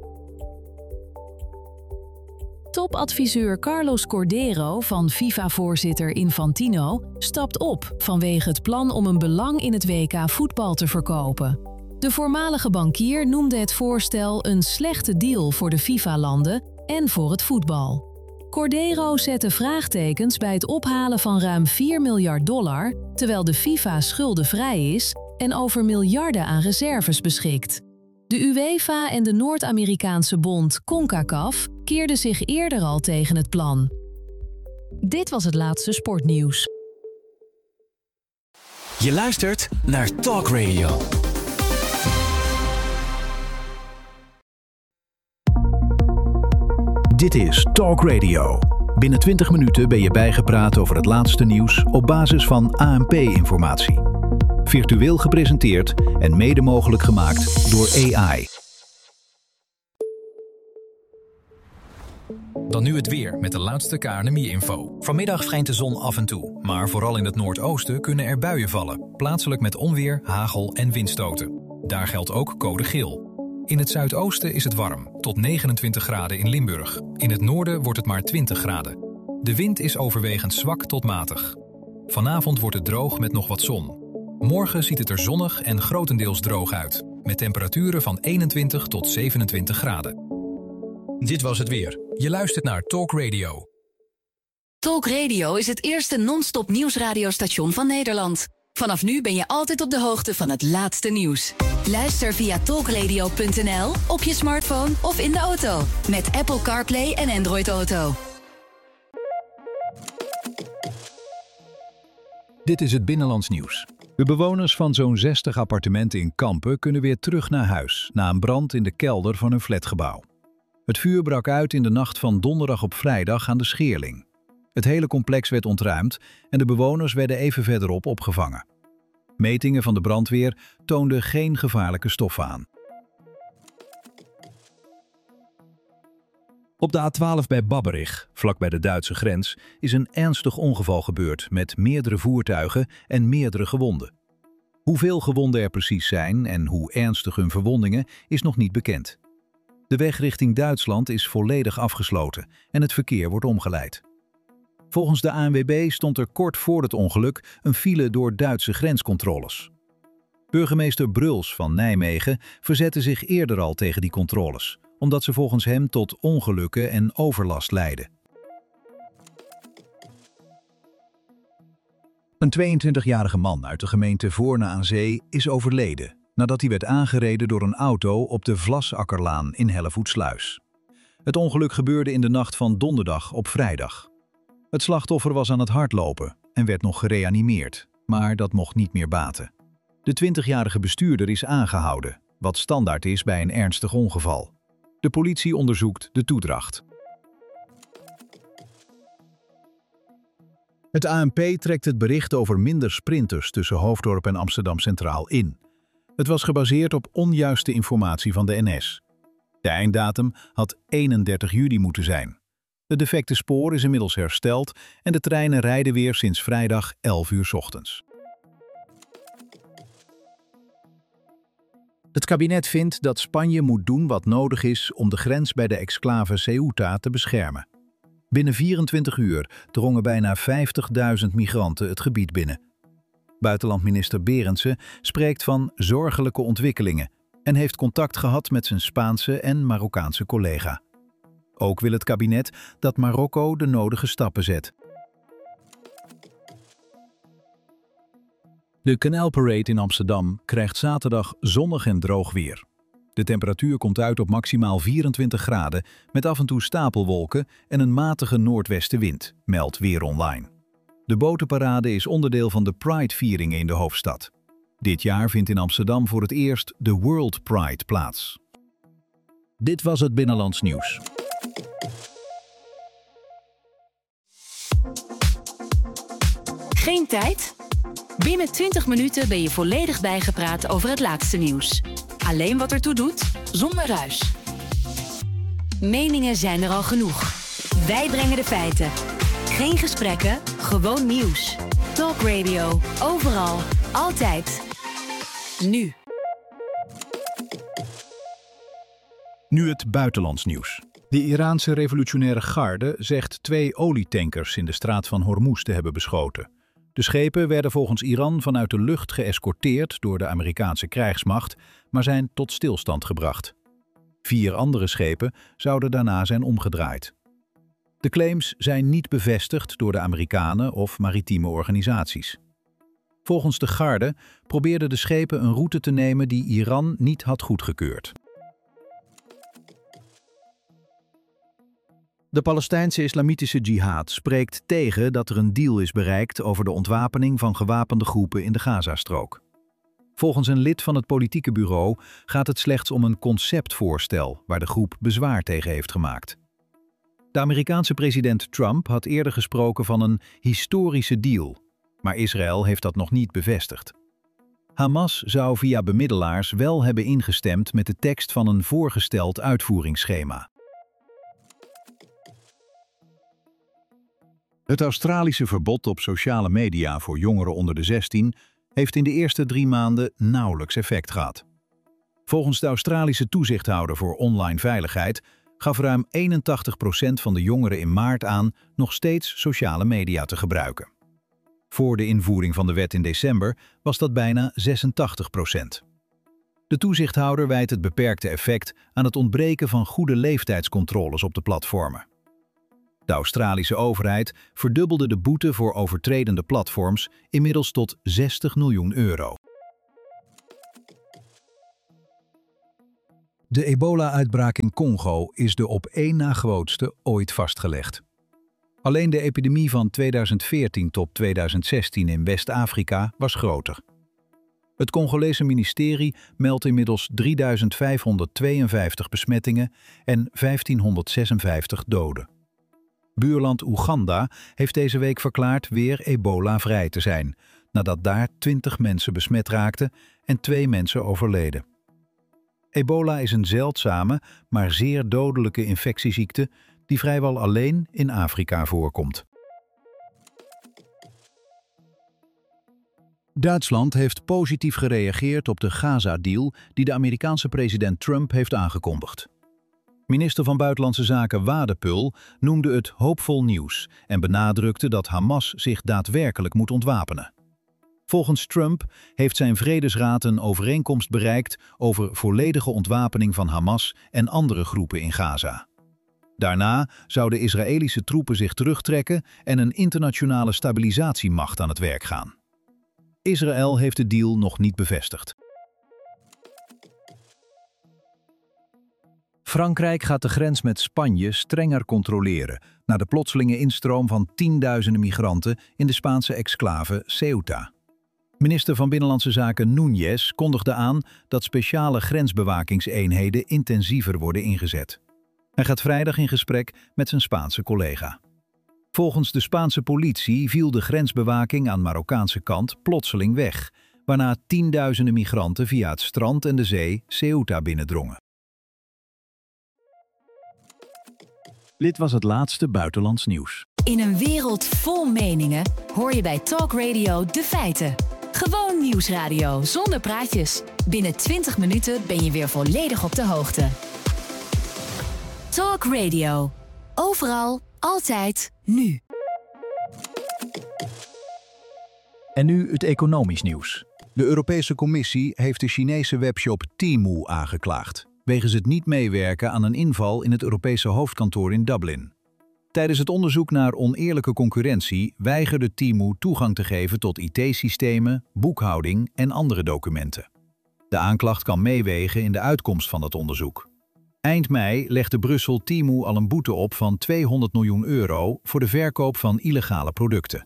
Topadviseur Carlos Cordeiro van FIFA-voorzitter Infantino stapt op vanwege het plan om een belang in het W K voetbal te verkopen. De voormalige bankier noemde het voorstel een slechte deal voor de FIFA-landen en voor het voetbal. Cordeiro zette vraagtekens bij het ophalen van ruim vier miljard dollar, terwijl de FIFA schuldenvrij is en over miljarden aan reserves beschikt. De UEFA en de Noord-Amerikaanse bond CONCACAF keerden zich eerder al tegen het plan. Dit was het laatste sportnieuws. Je luistert naar Talk Radio. Dit is Talk Radio. Binnen twintig minuten ben je bijgepraat over het laatste nieuws op basis van A N P-informatie. Virtueel gepresenteerd en mede mogelijk gemaakt door A I. Dan nu het weer met de laatste K N M I-info. Vanmiddag schijnt de zon af en toe, maar vooral in het noordoosten kunnen er buien vallen. Plaatselijk met onweer, hagel en windstoten. Daar geldt ook code geel. In het zuidoosten is het warm, tot negenentwintig graden in Limburg. In het noorden wordt het maar twintig graden. De wind is overwegend zwak tot matig. Vanavond wordt het droog met nog wat zon. Morgen ziet het er zonnig en grotendeels droog uit, met temperaturen van eenentwintig tot zevenentwintig graden. Dit was het weer. Je luistert naar Talk Radio. Talk Radio is het eerste non-stop nieuwsradiostation van Nederland. Vanaf nu ben je altijd op de hoogte van het laatste nieuws. Luister via talkradio punt n l, op je smartphone of in de auto. Met Apple CarPlay en Android Auto. Dit is het Binnenlands Nieuws. De bewoners van zo'n zestig appartementen in Kampen kunnen weer terug naar huis na een brand in de kelder van hun flatgebouw. Het vuur brak uit in de nacht van donderdag op vrijdag aan de Scheerling. Het hele complex werd ontruimd en de bewoners werden even verderop opgevangen. Metingen van de brandweer toonden geen gevaarlijke stoffen aan. Op de A twaalf bij Babberich, vlakbij de Duitse grens, is een ernstig ongeval gebeurd met meerdere voertuigen en meerdere gewonden. Hoeveel gewonden er precies zijn en hoe ernstig hun verwondingen is nog niet bekend. De weg richting Duitsland is volledig afgesloten en het verkeer wordt omgeleid. Volgens de A N W B stond er kort voor het ongeluk een file door Duitse grenscontroles. Burgemeester Bruls van Nijmegen verzette zich eerder al tegen die controles, omdat ze volgens hem tot ongelukken en overlast leidden. Een tweeëntwintigjarige man uit de gemeente Voorne aan Zee is overleden nadat hij werd aangereden door een auto op de Vlasakkerlaan in Hellevoetsluis. Het ongeluk gebeurde in de nacht van donderdag op vrijdag. Het slachtoffer was aan het hardlopen en werd nog gereanimeerd, maar dat mocht niet meer baten. De twintigjarige bestuurder is aangehouden, wat standaard is bij een ernstig ongeval. De politie onderzoekt de toedracht. Het A N P trekt het bericht over minder sprinters tussen Hoofddorp en Amsterdam Centraal in. Het was gebaseerd op onjuiste informatie van de N S. De einddatum had eenendertig juli moeten zijn. Het defecte spoor is inmiddels hersteld en de treinen rijden weer sinds vrijdag elf uur 's ochtends. Het kabinet vindt dat Spanje moet doen wat nodig is om de grens bij de exclave Ceuta te beschermen. Binnen vierentwintig uur drongen bijna vijftigduizend migranten het gebied binnen. Buitenlandminister Berendsen spreekt van zorgelijke ontwikkelingen en heeft contact gehad met zijn Spaanse en Marokkaanse collega. Ook wil het kabinet dat Marokko de nodige stappen zet. De Canal Parade in Amsterdam krijgt zaterdag zonnig en droog weer. De temperatuur komt uit op maximaal vierentwintig graden met af en toe stapelwolken en een matige noordwestenwind, meldt Weer Online. De botenparade is onderdeel van de Pride-vieringen in de hoofdstad. Dit jaar vindt in Amsterdam voor het eerst de World Pride plaats. Dit was het Binnenlands Nieuws. Geen tijd? Binnen twintig minuten ben je volledig bijgepraat over het laatste nieuws. Alleen wat ertoe doet, zonder ruis. Meningen zijn er al genoeg. Wij brengen de feiten. Geen gesprekken, gewoon nieuws. Talk Radio, overal, altijd. Nu. Nu het buitenlands nieuws. De Iraanse revolutionaire garde zegt twee olietankers in de straat van Hormuz te hebben beschoten. De schepen werden volgens Iran vanuit de lucht geëscorteerd door de Amerikaanse krijgsmacht, maar zijn tot stilstand gebracht. Vier andere schepen zouden daarna zijn omgedraaid. De claims zijn niet bevestigd door de Amerikanen of maritieme organisaties. Volgens de garde probeerden de schepen een route te nemen die Iran niet had goedgekeurd. De Palestijnse Islamitische Jihad spreekt tegen dat er een deal is bereikt over de ontwapening van gewapende groepen in de Gazastrook. Volgens een lid van het politieke bureau gaat het slechts om een conceptvoorstel waar de groep bezwaar tegen heeft gemaakt. De Amerikaanse president Trump had eerder gesproken van een historische deal, maar Israël heeft dat nog niet bevestigd. Hamas zou via bemiddelaars wel hebben ingestemd met de tekst van een voorgesteld uitvoeringsschema. Het Australische verbod op sociale media voor jongeren onder de zestien heeft in de eerste drie maanden nauwelijks effect gehad. Volgens de Australische toezichthouder voor online veiligheid gaf ruim eenentachtig procent van de jongeren in maart aan nog steeds sociale media te gebruiken. Voor de invoering van de wet in december was dat bijna zesentachtig procent. De toezichthouder wijt het beperkte effect aan het ontbreken van goede leeftijdscontroles op de platformen. De Australische overheid verdubbelde de boete voor overtredende platforms inmiddels tot zestig miljoen euro. De ebola-uitbraak in Congo is de op één na grootste ooit vastgelegd. Alleen de epidemie van tweeduizend veertien tot tweeduizend zestien in West-Afrika was groter. Het Congolese ministerie meldt inmiddels drieduizend vijfhonderdtweeënvijftig besmettingen en vijftienhonderdzesenvijftig doden. Buurland Oeganda heeft deze week verklaard weer ebola-vrij te zijn, nadat daar twintig mensen besmet raakten en twee mensen overleden. Ebola is een zeldzame, maar zeer dodelijke infectieziekte die vrijwel alleen in Afrika voorkomt. Duitsland heeft positief gereageerd op de Gaza-deal die de Amerikaanse president Trump heeft aangekondigd. Minister van Buitenlandse Zaken Wadepul noemde het hoopvol nieuws en benadrukte dat Hamas zich daadwerkelijk moet ontwapenen. Volgens Trump heeft zijn vredesraad een overeenkomst bereikt over volledige ontwapening van Hamas en andere groepen in Gaza. Daarna zouden Israëlische troepen zich terugtrekken en een internationale stabilisatiemacht aan het werk gaan. Israël heeft de deal nog niet bevestigd. Frankrijk gaat de grens met Spanje strenger controleren na de plotselinge instroom van tienduizenden migranten in de Spaanse exclave Ceuta. Minister van Binnenlandse Zaken Núñez kondigde aan dat speciale grensbewakingseenheden intensiever worden ingezet. Hij gaat vrijdag in gesprek met zijn Spaanse collega. Volgens de Spaanse politie viel de grensbewaking aan Marokkaanse kant plotseling weg, waarna tienduizenden migranten via het strand en de zee Ceuta binnendrongen. Dit was het laatste buitenlands nieuws. In een wereld vol meningen hoor je bij Talk Radio de feiten. Gewoon nieuwsradio zonder praatjes. Binnen twintig minuten ben je weer volledig op de hoogte. Talk Radio. Overal, altijd, nu. En nu het economisch nieuws. De Europese Commissie heeft de Chinese webshop Temu aangeklaagd, wegens het niet meewerken aan een inval in het Europese hoofdkantoor in Dublin. Tijdens het onderzoek naar oneerlijke concurrentie weigerde Temu toegang te geven tot I T-systemen, boekhouding en andere documenten. De aanklacht kan meewegen in de uitkomst van het onderzoek. Eind mei legde Brussel Temu al een boete op van tweehonderd miljoen euro voor de verkoop van illegale producten.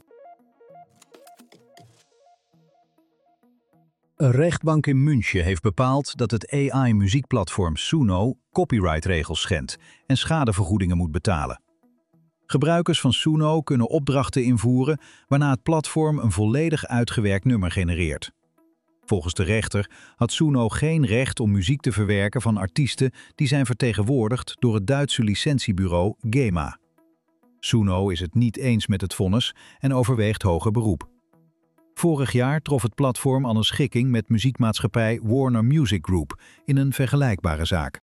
Een rechtbank in München heeft bepaald dat het A I-muziekplatform Suno copyrightregels schendt en schadevergoedingen moet betalen. Gebruikers van Suno kunnen opdrachten invoeren waarna het platform een volledig uitgewerkt nummer genereert. Volgens de rechter had Suno geen recht om muziek te verwerken van artiesten die zijn vertegenwoordigd door het Duitse licentiebureau GEMA. Suno is het niet eens met het vonnis en overweegt hoger beroep. Vorig jaar trof het platform al een schikking met muziekmaatschappij Warner Music Group in een vergelijkbare zaak.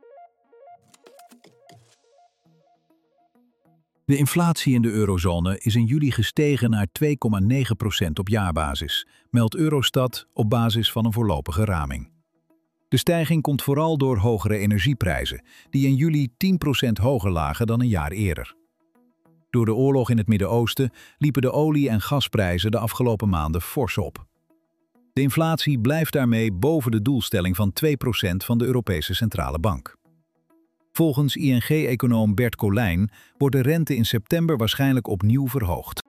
De inflatie in de eurozone is in juli gestegen naar twee komma negen procent op jaarbasis, meldt Eurostat op basis van een voorlopige raming. De stijging komt vooral door hogere energieprijzen, die in juli tien procent hoger lagen dan een jaar eerder. Door de oorlog in het Midden-Oosten liepen de olie- en gasprijzen de afgelopen maanden fors op. De inflatie blijft daarmee boven de doelstelling van twee procent van de Europese Centrale Bank. Volgens I N G-econoom Bert Colijn wordt de rente in september waarschijnlijk opnieuw verhoogd.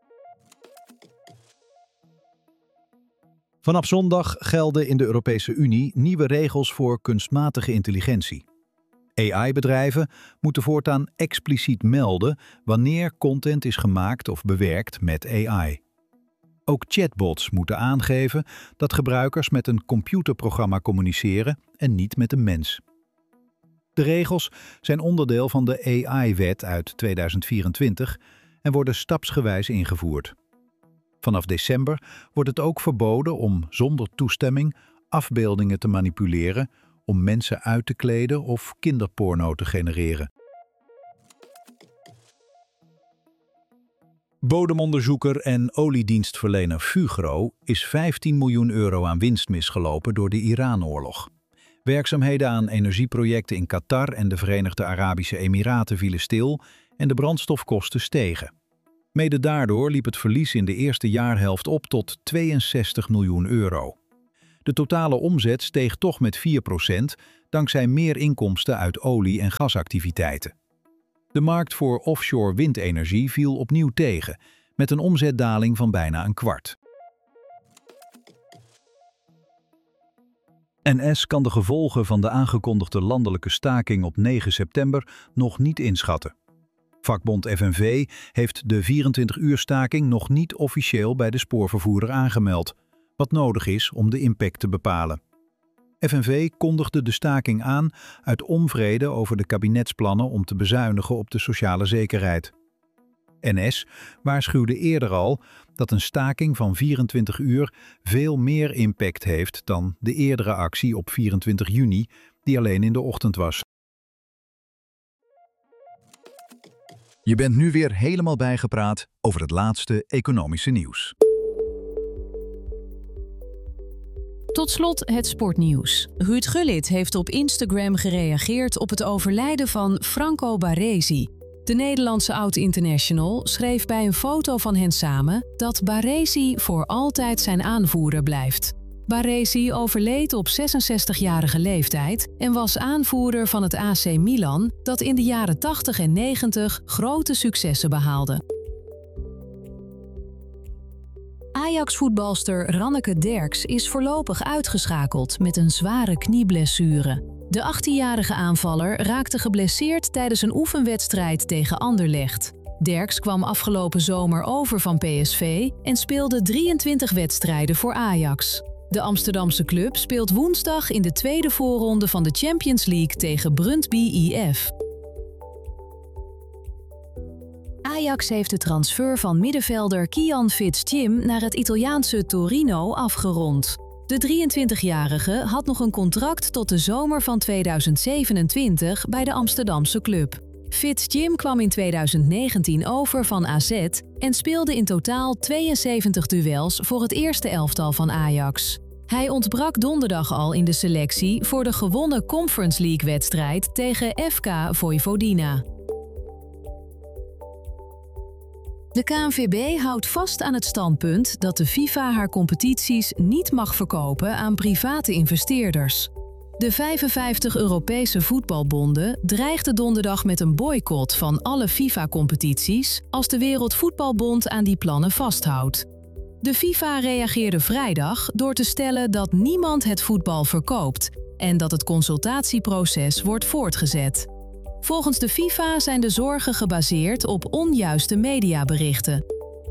Vanaf zondag gelden in de Europese Unie nieuwe regels voor kunstmatige intelligentie. A I-bedrijven moeten voortaan expliciet melden wanneer content is gemaakt of bewerkt met A I. Ook chatbots moeten aangeven dat gebruikers met een computerprogramma communiceren en niet met een mens. De regels zijn onderdeel van de A I-wet uit tweeduizend vierentwintig en worden stapsgewijs ingevoerd. Vanaf december wordt het ook verboden om zonder toestemming afbeeldingen te manipuleren, om mensen uit te kleden of kinderporno te genereren. Bodemonderzoeker en oliedienstverlener Fugro is vijftien miljoen euro aan winst misgelopen door de Iran-oorlog. Werkzaamheden aan energieprojecten in Qatar en de Verenigde Arabische Emiraten vielen stil en de brandstofkosten stegen. Mede daardoor liep het verlies in de eerste jaarhelft op tot tweeënzestig miljoen euro. De totale omzet steeg toch met vier procent dankzij meer inkomsten uit olie- en gasactiviteiten. De markt voor offshore windenergie viel opnieuw tegen, met een omzetdaling van bijna een kwart. N S kan de gevolgen van de aangekondigde landelijke staking op negen september nog niet inschatten. Vakbond F N V heeft de vierentwintig uur staking nog niet officieel bij de spoorvervoerder aangemeld, wat nodig is om de impact te bepalen. F N V kondigde de staking aan uit onvrede over de kabinetsplannen om te bezuinigen op de sociale zekerheid. N S waarschuwde eerder al dat een staking van vierentwintig uur veel meer impact heeft dan de eerdere actie op vierentwintig juni, die alleen in de ochtend was. Je bent nu weer helemaal bijgepraat over het laatste economische nieuws. Tot slot het sportnieuws. Ruud Gullit heeft op Instagram gereageerd op het overlijden van Franco Baresi. De Nederlandse oud-international schreef bij een foto van hen samen dat Baresi voor altijd zijn aanvoerder blijft. Baresi overleed op zesenzestigjarige leeftijd en was aanvoerder van het A C Milan, dat in de jaren tachtig en negentig grote successen behaalde. Ajax-voetbalster Ranneke Derks is voorlopig uitgeschakeld met een zware knieblessure. De achttienjarige aanvaller raakte geblesseerd tijdens een oefenwedstrijd tegen Anderlecht. Derks kwam afgelopen zomer over van P S V en speelde drieëntwintig wedstrijden voor Ajax. De Amsterdamse club speelt woensdag in de tweede voorronde van de Champions League tegen Brøndby I F. Ajax heeft de transfer van middenvelder Kian Fitz-Jim naar het Italiaanse Torino afgerond. De drieëntwintigjarige had nog een contract tot de zomer van tweeduizend zevenentwintig bij de Amsterdamse club. Fitz-Jim kwam in tweeduizend negentien over van A Z en speelde in totaal tweeënzeventig duels voor het eerste elftal van Ajax. Hij ontbrak donderdag al in de selectie voor de gewonnen Conference League-wedstrijd tegen F K Vojvodina. De K N V B houdt vast aan het standpunt dat de FIFA haar competities niet mag verkopen aan private investeerders. De vijfenvijftig Europese voetbalbonden dreigden donderdag met een boycott van alle FIFA-competities als de Wereldvoetbalbond aan die plannen vasthoudt. De FIFA reageerde vrijdag door te stellen dat niemand het voetbal verkoopt en dat het consultatieproces wordt voortgezet. Volgens de FIFA zijn de zorgen gebaseerd op onjuiste mediaberichten.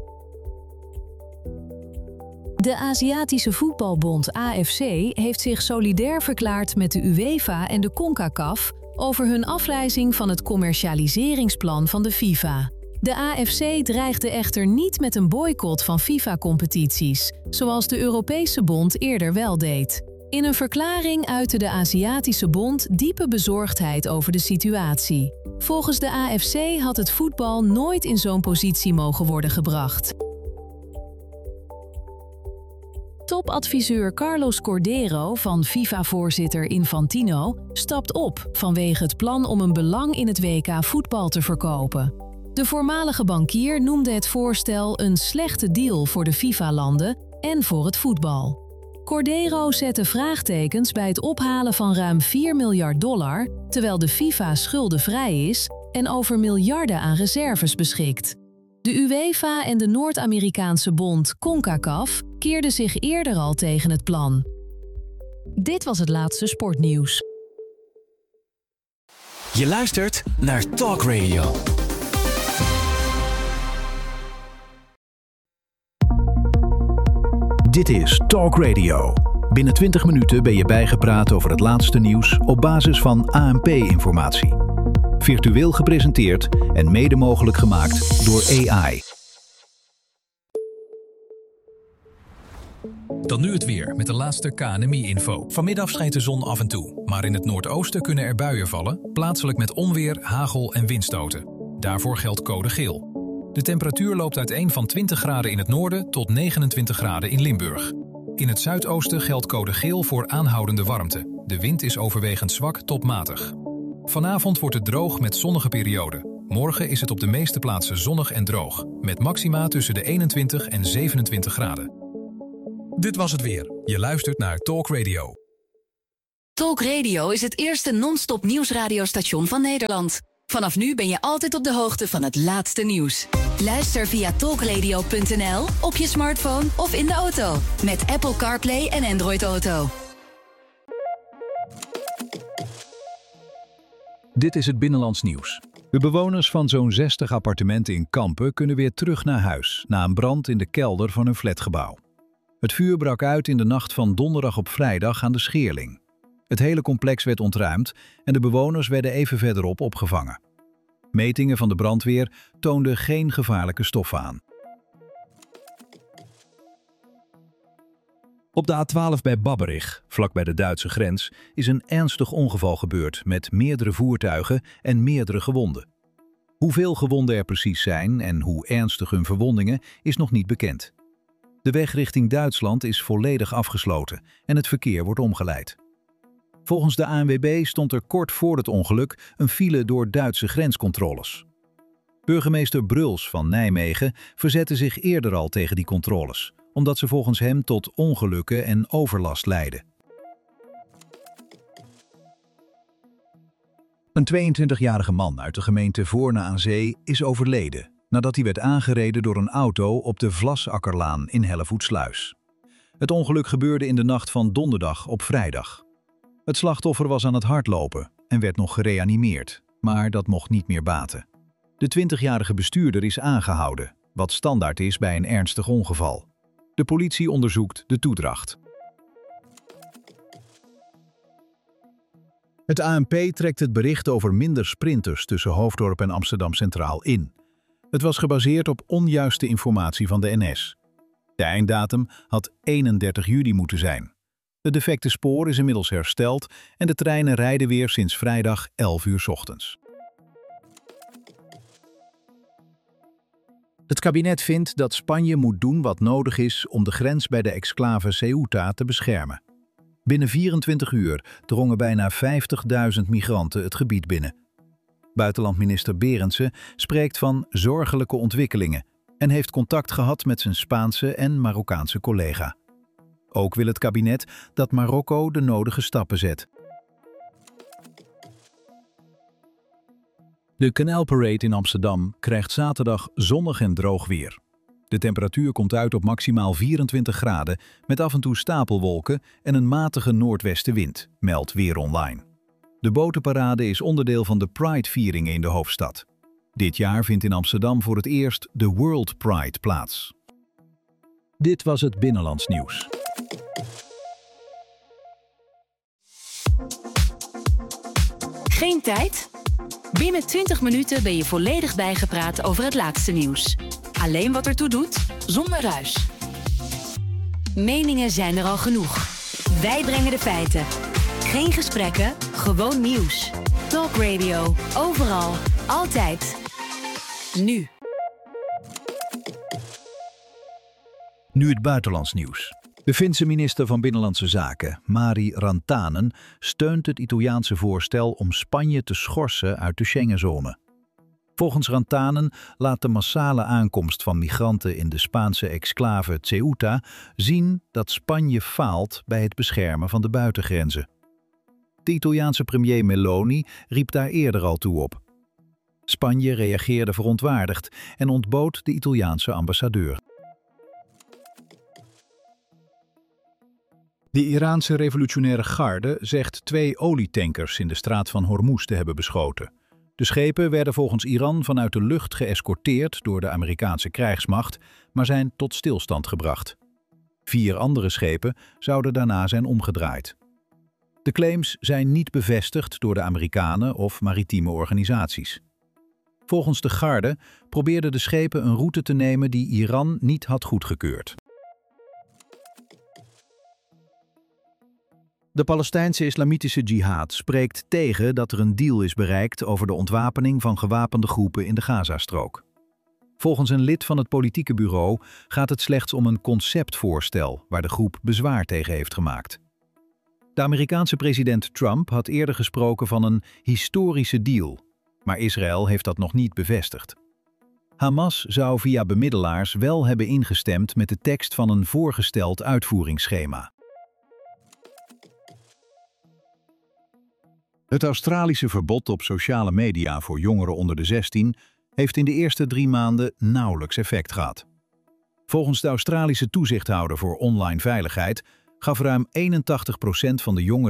De Aziatische Voetbalbond A F C heeft zich solidair verklaard met de UEFA en de CONCACAF over hun afwijzing van het commercialiseringsplan van de FIFA. De A F C dreigde echter niet met een boycott van FIFA-competities, zoals de Europese bond eerder wel deed. In een verklaring uitte de Aziatische Bond diepe bezorgdheid over de situatie. Volgens de A F C had het voetbal nooit in zo'n positie mogen worden gebracht. Topadviseur Carlos Cordeiro van FIFA-voorzitter Infantino stapt op vanwege het plan om een belang in het W K voetbal te verkopen. De voormalige bankier noemde het voorstel een slechte deal voor de FIFA-landen en voor het voetbal. Cordeiro zette vraagtekens bij het ophalen van ruim vier miljard dollar, terwijl de FIFA schuldenvrij is en over miljarden aan reserves beschikt. De UEFA en de Noord-Amerikaanse bond CONCACAF keerden zich eerder al tegen het plan. Dit was het laatste sportnieuws. Je luistert naar Talk Radio. Dit is Talk Radio. Binnen twintig minuten ben je bijgepraat over het laatste nieuws op basis van A N P-informatie. Virtueel gepresenteerd en mede mogelijk gemaakt door A I. Dan nu het weer met de laatste K N M I-info. Vanmiddag schijnt de zon af en toe, maar in het noordoosten kunnen er buien vallen, plaatselijk met onweer, hagel en windstoten. Daarvoor geldt code geel. De temperatuur loopt uiteen van twintig graden in het noorden tot negenentwintig graden in Limburg. In het zuidoosten geldt code geel voor aanhoudende warmte. De wind is overwegend zwak tot matig. Vanavond wordt het droog met zonnige perioden. Morgen is het op de meeste plaatsen zonnig en droog, met maxima tussen de eenentwintig en zevenentwintig graden. Dit was het weer. Je luistert naar Talk Radio. Talk Radio is het eerste non-stop nieuwsradiostation van Nederland. Vanaf nu ben je altijd op de hoogte van het laatste nieuws. Luister via talkradio punt n l, op je smartphone of in de auto. Met Apple CarPlay en Android Auto. Dit is het Binnenlands Nieuws. De bewoners van zo'n zestig appartementen in Kampen kunnen weer terug naar huis na een brand in de kelder van hun flatgebouw. Het vuur brak uit in de nacht van donderdag op vrijdag aan de Scheerling. Het hele complex werd ontruimd en de bewoners werden even verderop opgevangen. Metingen van de brandweer toonden geen gevaarlijke stoffen aan. Op de A twaalf bij Babberich, vlak bij de Duitse grens, is een ernstig ongeval gebeurd met meerdere voertuigen en meerdere gewonden. Hoeveel gewonden er precies zijn en hoe ernstig hun verwondingen is nog niet bekend. De weg richting Duitsland is volledig afgesloten en het verkeer wordt omgeleid. Volgens de A N W B stond er kort voor het ongeluk een file door Duitse grenscontroles. Burgemeester Bruls van Nijmegen verzette zich eerder al tegen die controles, omdat ze volgens hem tot ongelukken en overlast leidden. Een tweeëntwintigjarige man uit de gemeente Voorne aan Zee is overleden nadat hij werd aangereden door een auto op de Vlasakkerlaan in Hellevoetsluis. Het ongeluk gebeurde in de nacht van donderdag op vrijdag. Het slachtoffer was aan het hardlopen en werd nog gereanimeerd, maar dat mocht niet meer baten. De twintigjarige bestuurder is aangehouden, wat standaard is bij een ernstig ongeval. De politie onderzoekt de toedracht. Het A N P trekt het bericht over minder sprinters tussen Hoofddorp en Amsterdam Centraal in. Het was gebaseerd op onjuiste informatie van de N S. De einddatum had eenendertig juli moeten zijn. Het defecte spoor is inmiddels hersteld en de treinen rijden weer sinds vrijdag elf uur 's ochtends. Het kabinet vindt dat Spanje moet doen wat nodig is om de grens bij de exclave Ceuta te beschermen. Binnen vierentwintig uur drongen bijna vijftigduizend migranten het gebied binnen. Buitenlandminister Berendsen spreekt van zorgelijke ontwikkelingen en heeft contact gehad met zijn Spaanse en Marokkaanse collega. Ook wil het kabinet dat Marokko de nodige stappen zet. De Kanaalparade in Amsterdam krijgt zaterdag zonnig en droog weer. De temperatuur komt uit op maximaal vierentwintig graden met af en toe stapelwolken en een matige noordwestenwind, meldt Weer Online. De botenparade is onderdeel van de Pride-vieringen in de hoofdstad. Dit jaar vindt in Amsterdam voor het eerst de World Pride plaats. Dit was het Binnenlands Nieuws. Geen tijd? Binnen twintig minuten ben je volledig bijgepraat over het laatste nieuws. Alleen wat ertoe doet, zonder ruis. Meningen zijn er al genoeg. Wij brengen de feiten. Geen gesprekken, gewoon nieuws. Talk Radio, overal, altijd. Nu. Nu het buitenlands nieuws. De Finse minister van Binnenlandse Zaken, Mari Rantanen, steunt het Italiaanse voorstel om Spanje te schorsen uit de Schengenzone. Volgens Rantanen laat de massale aankomst van migranten in de Spaanse exclave Ceuta zien dat Spanje faalt bij het beschermen van de buitengrenzen. De Italiaanse premier Meloni riep daar eerder al toe op. Spanje reageerde verontwaardigd en ontbood de Italiaanse ambassadeur. De Iraanse revolutionaire garde zegt twee olietankers in de straat van Hormuz te hebben beschoten. De schepen werden volgens Iran vanuit de lucht geëscorteerd door de Amerikaanse krijgsmacht, maar zijn tot stilstand gebracht. Vier andere schepen zouden daarna zijn omgedraaid. De claims zijn niet bevestigd door de Amerikanen of maritieme organisaties. Volgens de garde probeerden de schepen een route te nemen die Iran niet had goedgekeurd. De Palestijnse Islamitische Jihad spreekt tegen dat er een deal is bereikt over de ontwapening van gewapende groepen in de Gazastrook. Volgens een lid van het politieke bureau gaat het slechts om een conceptvoorstel waar de groep bezwaar tegen heeft gemaakt. De Amerikaanse president Trump had eerder gesproken van een historische deal, maar Israël heeft dat nog niet bevestigd. Hamas zou via bemiddelaars wel hebben ingestemd met de tekst van een voorgesteld uitvoeringsschema. Het Australische verbod op sociale media voor jongeren onder de zestien heeft in de eerste drie maanden nauwelijks effect gehad. Volgens de Australische toezichthouder voor online veiligheid gaf ruim eenentachtig procent van de jongeren